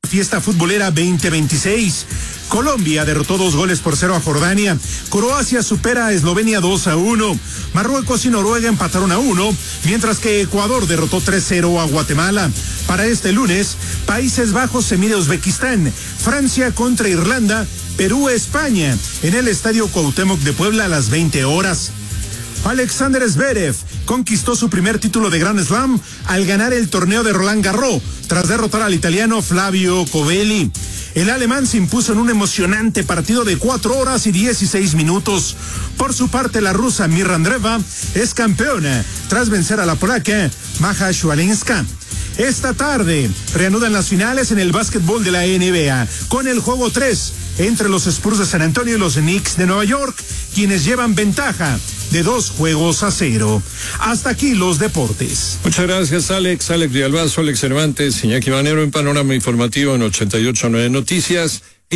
Fiesta Futbolera 2026. Colombia derrotó 2-0 a Jordania. Croacia supera a Eslovenia 2-1. Marruecos y Noruega empataron a 1, mientras que Ecuador derrotó 3-0 a Guatemala. Para este lunes, Países Bajos se mide a Uzbekistán, Francia contra Irlanda, Perú, España, en el Estadio Cuauhtémoc de Puebla a las 20 horas. Alexander Zverev conquistó su primer título de Grand Slam al ganar el torneo de Roland Garros, tras derrotar al italiano Flavio Covelli. El alemán se impuso en un emocionante partido de 4 horas y 16 minutos. Por su parte, la rusa Mirra Andreeva es campeona tras vencer a la polaca Maja Swiatek. Esta tarde reanudan las finales en el básquetbol de la NBA, con el juego 3 entre los Spurs de San Antonio y los Knicks de Nueva York, quienes llevan ventaja de 2-0. Hasta aquí los deportes. Muchas gracias, Alex Villalbazo, Alex Cervantes, Iñaki Manero en Panorama Informativo en 88.9 Noticias.